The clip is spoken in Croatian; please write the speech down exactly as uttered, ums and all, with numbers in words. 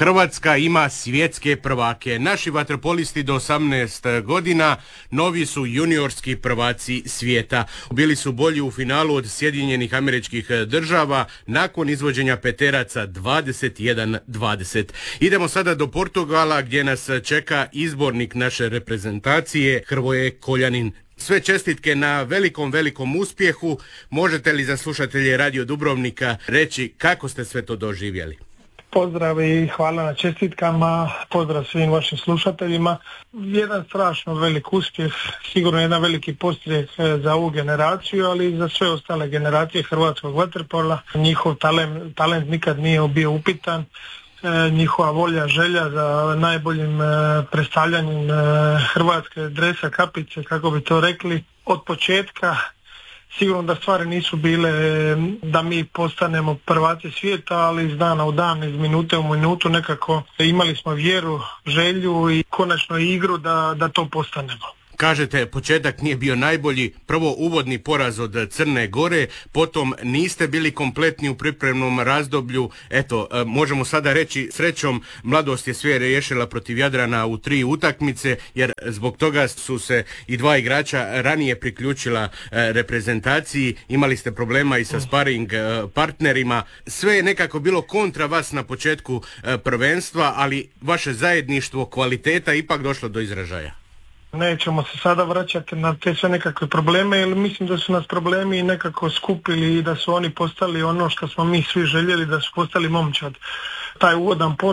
Hrvatska ima svjetske prvake. Naši vaterpolisti do osamnaest godina novi su juniorski prvaci svijeta. Bili su bolji u finalu od Sjedinjenih Američkih Država nakon izvođenja peteraca dvadeset jedan dvadeset. Idemo sada do Portugala gdje nas čeka izbornik naše reprezentacije Hrvoje Koljanin. Sve čestitke na velikom, velikom uspjehu. Možete li za slušatelje Radio Dubrovnika reći kako ste sve to doživjeli? Pozdrav i hvala na čestitkama, pozdrav svim vašim slušateljima. Jedan strašno velik uspjeh, sigurno jedan veliki postreh za ovu generaciju, ali i za sve ostale generacije hrvatskog vaterpola. Njihov talent, talent nikad nije bio upitan, njihova volja, želja za najboljim predstavljanjem hrvatske dresa, kapice, kako bi to rekli, od početka. Sigurno da stvari nisu bile da mi postanemo prvaci svijeta, ali iz dana u dan, iz minute u minutu nekako imali smo vjeru, želju i konačno igru da, da to postanemo. Kažete, početak nije bio najbolji, prvo uvodni poraz od Crne Gore, potom niste bili kompletni u pripremnom razdoblju, eto, možemo sada reći srećom, Mladost je sve riješila protiv Jadrana u tri utakmice, jer zbog toga su se i dva igrača ranije priključila reprezentaciji, imali ste problema i sa sparing partnerima, sve je nekako bilo kontra vas na početku prvenstva, ali vaše zajedništvo, kvaliteta ipak došlo do izražaja. Nećemo se sada vraćati na te sve nekakve probleme, jer mislim da su nas problemi nekako skupili i da su oni postali ono što smo mi svi željeli, da su postali momčad. Taj uvodan